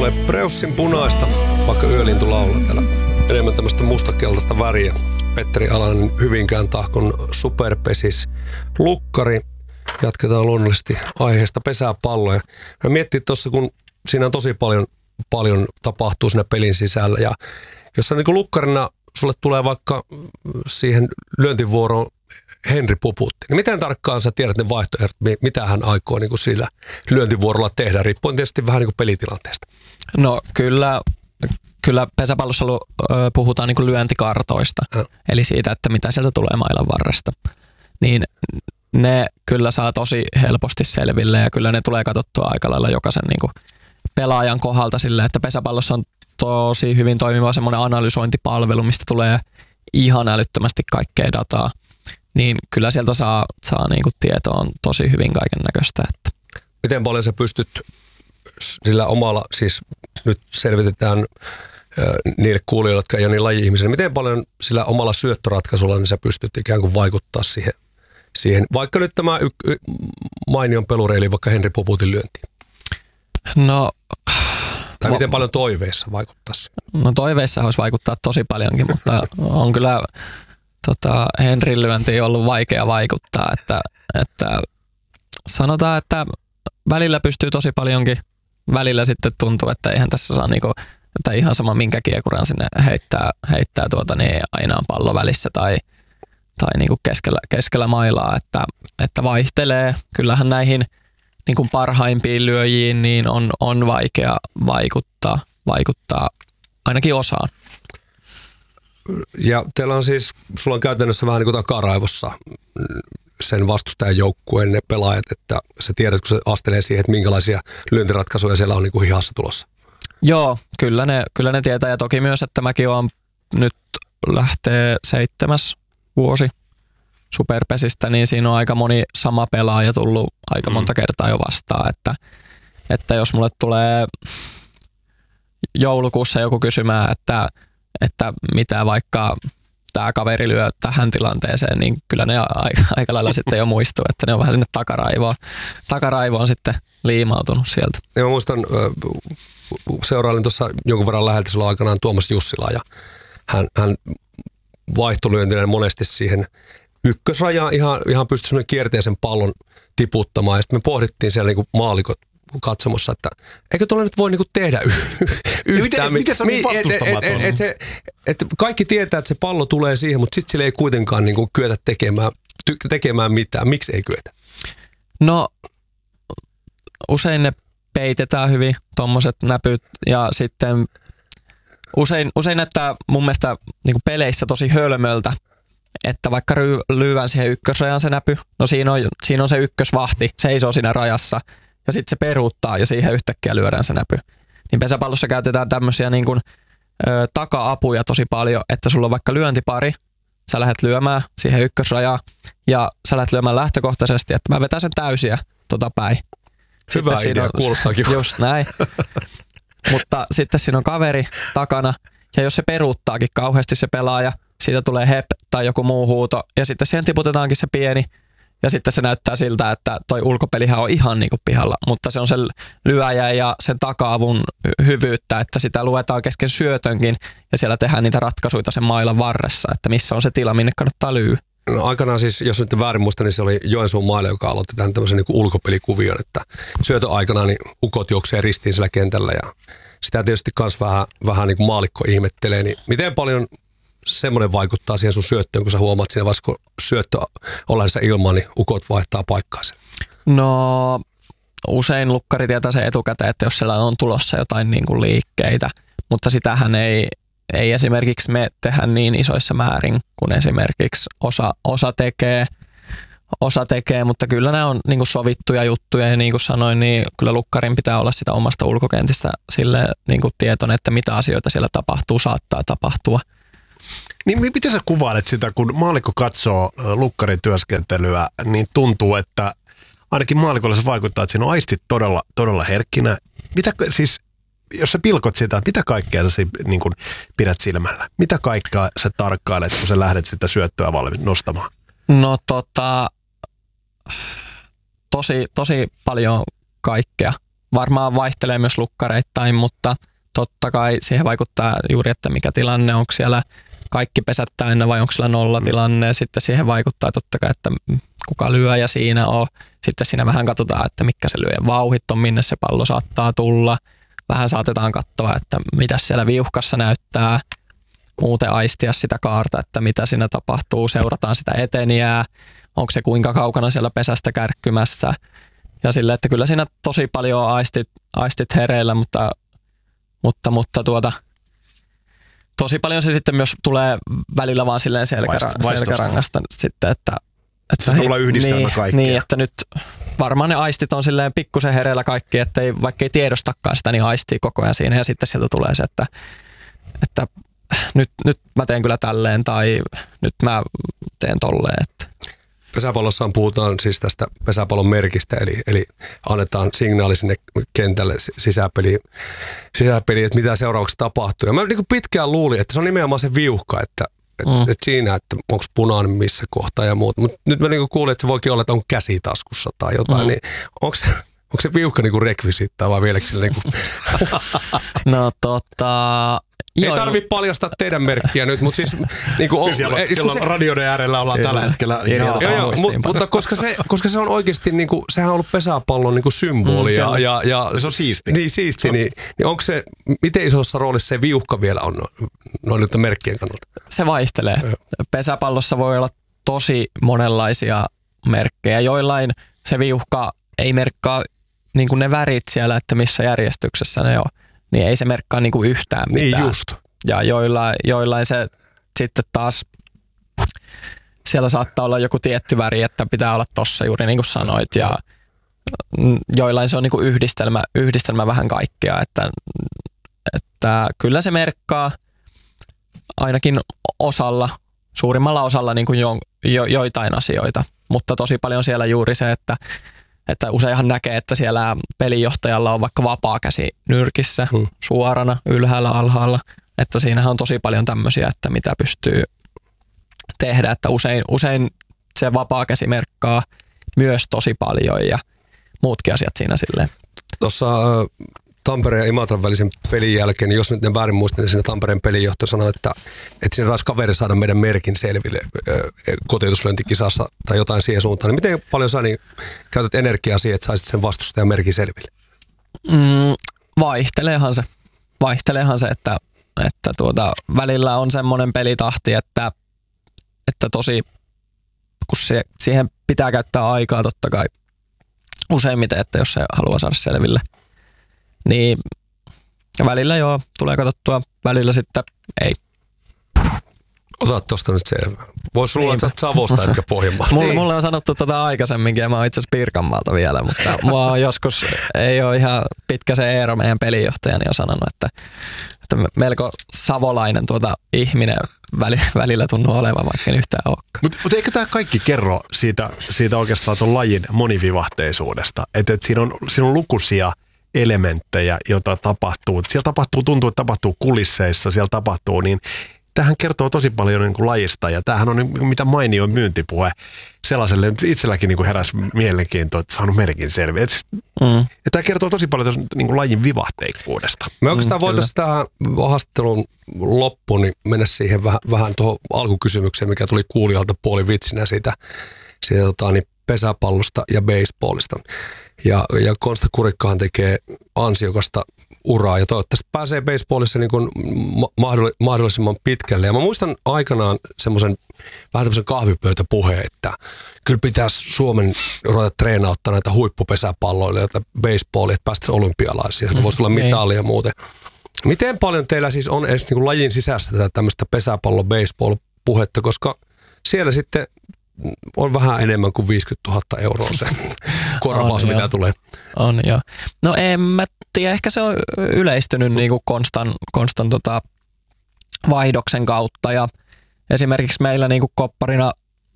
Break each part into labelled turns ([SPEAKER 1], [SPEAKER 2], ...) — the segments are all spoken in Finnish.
[SPEAKER 1] ole Preussin punaista, vaikka yölintu laulaa täällä. Enemmän tämmöistä mustakeltaista väriä. Petteri Alanen Hyvinkään Tahkon superpesis lukkari. Jatketaan luonnollisesti aiheesta pesäpalloja. Mä miettii tuossa, kun siinä on tosi paljon tapahtuu siinä pelin sisällä. Ja jos sä niin lukkarina sulle tulee vaikka siihen lyöntivuoroon Henri Puputti, niin miten tarkkaan sä tiedät ne vaihtoehdot, mitä hän aikoo niin kuin sillä lyöntivuorolla tehdä, riippuen tietysti vähän niin kuin pelitilanteesta?
[SPEAKER 2] No kyllä pesäpallossa puhutaan niin kuin lyöntikartoista, eli siitä, että mitä sieltä tulee mailan varresta. Niin ne kyllä saa tosi helposti selville ja kyllä ne tulee katsottua aika lailla jokaisen niin kuin pelaajan kohdalta silleen, että pesäpallossa on tosi hyvin toimiva semmoinen analysointipalvelu, mistä tulee ihan älyttömästi kaikkea dataa. Niin kyllä sieltä saa niinku tietoa tosi hyvin kaiken näköistä.
[SPEAKER 1] Miten paljon sä pystyt sillä omalla, siis nyt selvitetään niille kuulijoille, jotka ei ole niin laji-ihmisiä, miten paljon sillä omalla syöttöratkaisulla niin sä pystyt ikään kuin vaikuttaa siihen vaikka nyt tämä mainion pelureili, vaikka Henri Puputin lyöntiin?
[SPEAKER 2] No,
[SPEAKER 1] tai miten paljon toiveissa vaikuttaisi?
[SPEAKER 2] No toiveissa voisi vaikuttaa tosi paljonkin, mutta on kyllä Henrin lyöntiin ollut vaikea vaikuttaa, että sanotaan, että välillä pystyy tosi paljonkin, välillä sitten tuntuu, että eihän tässä saa niinku, että ihan sama minkä kiekuran sinne heittää niin aina on pallo välissä tai niinku keskellä mailaa, että vaihtelee. Kyllähän näihin niinku parhaimpiin lyöjiin niin on vaikea vaikuttaa ainakin osaan.
[SPEAKER 1] Ja teillä on siis, sulla on käytännössä vähän niin kuin takaraivossa sen vastustajan joukkueen ne pelaajat, että sä tiedät, kun se astelee siihen, että minkälaisia lyöntiratkaisuja siellä on niin kuin hihassa tulossa.
[SPEAKER 2] Joo, kyllä ne tietää ja toki myös, että mäkin olen nyt lähtee 7. vuosi superpesistä, niin siinä on aika moni sama pelaaja tullut aika monta kertaa jo vastaan, että jos mulle tulee joulukuussa joku kysymään, että mitä vaikka tämä kaveri lyö tähän tilanteeseen, niin kyllä ne aika lailla sitten jo muistuu, että ne on vähän sinne takaraivoon sitten liimautunut sieltä.
[SPEAKER 1] Ja mä muistan, seurailin tuossa jonkun verran läheltä silloin aikanaan Tuomas Jussilaa ja hän vaihtoi lyöntineen monesti siihen ykkösrajaan, ihan pystyi semmoinen kierteisen pallon tiputtamaan ja sitten me pohdittiin siellä niinku maalikot katsomossa, että eikö tuolla nyt voi niinku tehdä yhtään.
[SPEAKER 3] Miten se on niin vastustamaton?
[SPEAKER 1] Et kaikki tietää, että se pallo tulee siihen, mutta sitten sille ei kuitenkaan niinku kyetä tekemään mitään. Miksi ei kyetä?
[SPEAKER 2] No usein ne peitetään hyvin, tommoset näpyt, ja sitten usein näyttää mun mielestä niinku peleissä tosi hölmöltä, että vaikka lyövän siihen ykkösrajaan se näpy, no siinä on se ykkösvahti, seisoo siinä rajassa, ja sitten se peruuttaa ja siihen yhtäkkiä lyödään se näpy. Niin pesäpallossa käytetään tämmöisiä niin kuin taka-apuja tosi paljon, että sulla on vaikka lyöntipari, sä lähdet lyömään siihen ykkösrajaan ja sä lähdet lyömään lähtökohtaisesti, että mä vetän sen täysiä päin.
[SPEAKER 1] Hyvä idea, kuulostaa kiva.
[SPEAKER 2] Just näin. Mutta sitten siinä on kaveri takana ja jos se peruuttaakin kauheasti se pelaaja, siitä tulee hep tai joku muu huuto ja sitten siihen tiputetaankin se pieni. Ja sitten se näyttää siltä, että toi ulkopelihän on ihan niin kuin pihalla, mutta se on sen lyöjä ja sen taka-avun hyvyyttä, että sitä luetaan kesken syötönkin ja siellä tehdään niitä ratkaisuja sen mailan varressa, että missä on se tila, minne kannattaa lyö.
[SPEAKER 1] No aikanaan siis, jos nyt väärin muista, niin se oli Joensuun mailla, joka aloitti tämän tämmöisen niin kuin ulkopelikuvion, että syötön aikana niin ukot juoksee ristiin sillä kentällä ja sitä tietysti myös vähän niin kuin maalikko ihmettelee, niin miten paljon semmoinen vaikuttaa siihen sun syöttöön, kun sä huomaat siinä vaiheessa, kun syöttö ollaansa ilman, niin ukot vaihtaa paikkaa sen?
[SPEAKER 2] No usein lukkari tietää se etukäteen, että jos siellä on tulossa jotain niin kuin liikkeitä, mutta sitähän ei esimerkiksi me tehdä niin isoissa määrin, kun esimerkiksi osa tekee, mutta kyllä nämä on niin kuin sovittuja juttuja ja niin kuin sanoin, niin kyllä lukkarin pitää olla sitä omasta ulkokentistä sille niin kuin tietoinen, että mitä asioita siellä saattaa tapahtua.
[SPEAKER 3] Niin miten sä kuvailet sitä, kun maallikko katsoo lukkarin työskentelyä, niin tuntuu, että ainakin maalikolle se vaikuttaa, että siinä on aistit todella herkkinä. Mitä siis, jos sä pilkot sitä, mitä kaikkea sä niin kun pidät silmällä? Mitä kaikkea sä tarkkailet, kun sä lähdet sitä syöttöä nostamaan?
[SPEAKER 2] No tosi paljon kaikkea. varmaan vaihtelee myös lukkareittain, mutta totta kai siihen vaikuttaa juuri, että mikä tilanne, onko siellä kaikki pesät täynnä vai onko siellä nollatilanne, ja sitten siihen vaikuttaa totta kai, että kuka lyöjä siinä on. Sitten siinä vähän katsotaan, että mitkä se lyöjän vauhit on, minne se pallo saattaa tulla. Vähän saatetaan katsoa, että mitä siellä viuhkassa näyttää, muuten aistia sitä kaarta, että mitä siinä tapahtuu, seurataan sitä etenijää, onko se kuinka kaukana siellä pesästä kärkkymässä. Ja sille, että kyllä siinä tosi paljon on aistit hereillä, mutta tosi paljon se sitten myös tulee välillä vaan silleen selkärangasta sitten, että
[SPEAKER 3] se tulee yhdistelmä kaikkea.
[SPEAKER 2] Niin, että nyt varmaan ne aistit on silleen pikkusen hereillä kaikki, että vaikka ei tiedostakaan sitä, niin aistii koko ajan siinä ja sitten sieltä tulee se, että nyt mä teen kyllä tälleen tai nyt mä teen tolleen. Että.
[SPEAKER 1] Pesäpallossaan puhutaan siis tästä pesäpallon merkistä, eli annetaan signaali sinne kentälle sisäpeliin, että mitä seuraavaksi tapahtuu. Ja mä niin pitkään luulin, että se on nimenomaan se viuhka, että siinä, että onko punainen missä kohtaa ja muuta. Mutta nyt mä niin kuulin, että se voikin olla, että on käsitaskussa tai jotain, niin onko se viuhka niin rekvisiittaa vai vieläkö sillä niin
[SPEAKER 2] No
[SPEAKER 1] ei tarvitse paljastaa teidän merkkiä nyt, mutta siis
[SPEAKER 3] siellä radioiden äärellä ollaan tällä hetkellä.
[SPEAKER 1] Mutta koska se on oikeasti sehän on ollut pesäpallon symboli ja
[SPEAKER 3] se on siisti.
[SPEAKER 1] Niin siisti, niin onko se miten isossa roolissa se viuhka vielä on noin nyt merkkien kannalta?
[SPEAKER 2] Se vaihtelee. Pesäpallossa voi olla tosi monenlaisia merkkejä. Joillain se viuhka ei merkkaa ne värit siellä, että missä järjestyksessä ne on. Niin ei se merkkaa yhtään mitään.
[SPEAKER 3] Niin just.
[SPEAKER 2] Ja joillain se sitten taas, siellä saattaa olla joku tietty väri, että pitää olla tossa juuri niin kuin sanoit. Ja joillain se on yhdistelmä vähän kaikkea. Että kyllä se merkkaa ainakin suurimmalla osalla joitain asioita. Mutta tosi paljon siellä juuri se, että useinhan näkee, että siellä pelinjohtajalla on vaikka vapaa käsi nyrkissä, suorana, ylhäällä, alhaalla. Että siinähän on tosi paljon tämmöisiä, että mitä pystyy tehdä. Että usein se vapaa käsi merkkaa myös tosi paljon ja muutkin asiat siinä silleen.
[SPEAKER 1] Tuossa Tampereen ja Imatran välisen pelin jälkeen, niin jos nyt en väärin muista, niin siinä Tampereen pelinjohto sanoi, että siinä taisi kaveri saada meidän merkin selville kotiutuslyöntikisassa tai jotain siihen suuntaan. Niin miten paljon sä käytät energiaa siihen, että saisit sen vastustajan merkin selville?
[SPEAKER 2] Vaihteleehan se, että välillä on semmoinen pelitahti, että tosi, kun siihen pitää käyttää aikaa totta kai useimmiten, että jos se haluaa saada selville. Niin välillä tulee katsottua, välillä sitten ei.
[SPEAKER 1] Ota tuosta nyt selvä. Voisi luulla, että sä Savosta etkä Pohjanmaalta.
[SPEAKER 2] Mulle on sanottu aikaisemminkin ja mä oon itse asiassa Pirkanmaalta vielä, mutta mua on joskus, ei ole ihan pitkä se Eero, meidän pelinjohtajani on sanonut, että melko savolainen ihminen välillä tuntuu olevan, vaikka yhtään olekaan.
[SPEAKER 3] Mutta eikö tämä kaikki kerro siitä oikeastaan tuon lajin monivivahteisuudesta? Että siinä on lukuisia elementtejä, joita tapahtuu. Siellä tuntuu, että tapahtuu kulisseissa, siellä tapahtuu, niin tämähän kertoo tosi paljon lajista ja tämähän on mitä mainio myyntipuhe sellaiselle, itselläkin heräsi mielenkiintoa, että saanut merkin selviä. Ja tämä kertoo tosi paljon lajin vivahteikkuudesta.
[SPEAKER 1] Me oikeastaan voitaisiin tähän haastattelun loppuun niin mennä siihen vähän tuohon alkukysymykseen, mikä tuli kuulijalta puolivitsinä siitä pesäpallosta ja baseballista. Ja Konsta Kurikkahan tekee ansiokasta uraa ja toivottavasti pääsee baseballissa mahdollisimman pitkälle. Ja mä muistan aikanaan vähän tämmöisen kahvipöytäpuheen, että kyllä pitäisi Suomen ruveta treenauttaa näitä huippupesäpalloille, joita baseballia, että päästäisiin olympialaisiin. Sieltä voisi tulla mitalia ja muuten. Miten paljon teillä siis on edes lajin sisässä tätä tämmöistä pesäpallo-baseball-puhetta, koska siellä sitten on vähän enemmän kuin 50 000 euroa se korvaus, mitä tulee.
[SPEAKER 2] On joo. No en mä tiedä, ehkä se on yleistynyt Konstan vaihdoksen kautta ja esimerkiksi meillä kopparina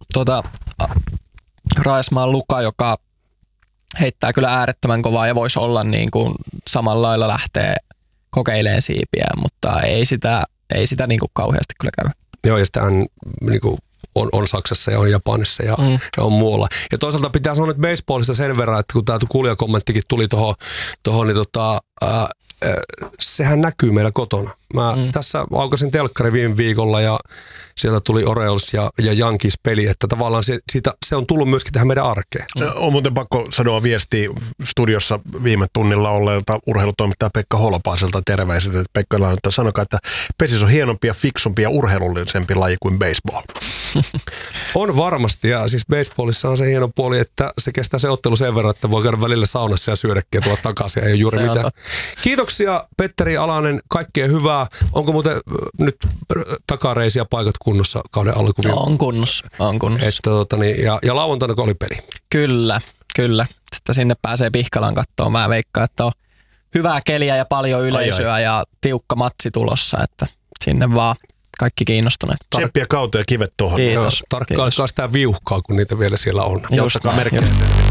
[SPEAKER 2] Raismaan Luka, joka heittää kyllä äärettömän kovaa ja voisi olla samalla lailla lähtee kokeilemaan siipiä, mutta ei sitä kauheasti kyllä käy.
[SPEAKER 1] Joo, ja sitähän on Saksassa ja on Japanissa ja on muualla. Ja toisaalta pitää sanoa, että baseballista sen verran, että kun tämä kuulijakommenttikin tuli tuohon niin sehän näkyy meillä kotona. Mä tässä aukasin telkkari viime viikolla ja sieltä tuli Orioles ja Yankees peli, että tavallaan se on tullut myöskin tähän meidän arkeen.
[SPEAKER 3] On muuten pakko sanoa viestiä studiossa viime tunnilla olleelta urheilutoimittaja Pekka Holopaiselta terveiset, että Pekka että sanokaa, että pesis on hienompi ja fiksumpi ja urheilullisempi laji kuin baseball.
[SPEAKER 1] On varmasti, ja siis baseballissa on se hieno puoli, että se kestää se ottelu sen verran, että voi käydä välillä saunassa ja syödäkin ja tulla takaisin, ei ole juuri mitään. Kiitoksia Petteri Alanen, kaikkea hyvää. Onko muuten nyt takareisiä paikat kunnossa kauden alkuviikolla?
[SPEAKER 2] On kunnossa.
[SPEAKER 1] Että, ja lauantaina oli peli.
[SPEAKER 2] Kyllä. Sitten sinne pääsee Pihkalan kattoon. Mä veikkaan, että on hyvää keliä ja paljon yleisöä ja tiukka matsi tulossa, että sinne vaan kaikki kiinnostuneet.
[SPEAKER 3] Tsemppiä kautta ja kivet tuohon.
[SPEAKER 2] Kiitos.
[SPEAKER 1] Tarkkailkaa sitä viuhkaa, kun niitä vielä siellä on.
[SPEAKER 2] Just näin.